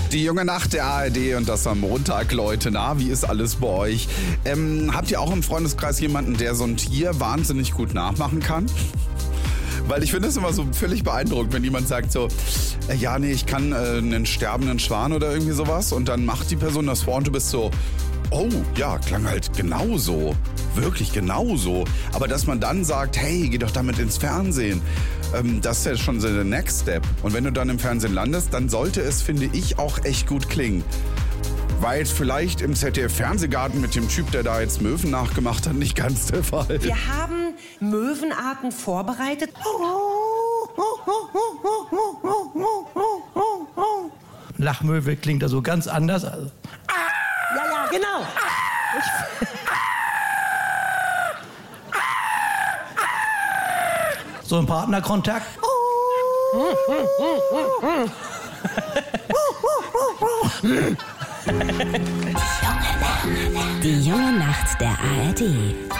Die junge Nacht der ARD und das am Montag, Leute. Na, wie ist alles bei euch? Habt ihr auch im Freundeskreis jemanden, der so ein Tier wahnsinnig gut nachmachen kann? Weil ich finde es immer so völlig beeindruckend, wenn jemand sagt so, ja, nee, ich kann einen sterbenden Schwan oder irgendwie sowas. Und dann macht die Person das vor und du bist so, oh, ja, klang halt genauso. Wirklich genauso. Aber dass man dann sagt, hey, geh doch damit ins Fernsehen. Das ist ja schon so der Next Step. Und wenn du dann im Fernsehen landest, dann sollte es, finde ich, auch echt gut klingen. War jetzt vielleicht im ZDF-Fernsehgarten mit dem Typ, der da jetzt Möwen nachgemacht hat, nicht ganz der Fall. Wir haben Möwenarten vorbereitet. Lachmöwe klingt also ganz anders. Ja, genau. So ein Partnerkontakt. Die junge Nacht der ARD.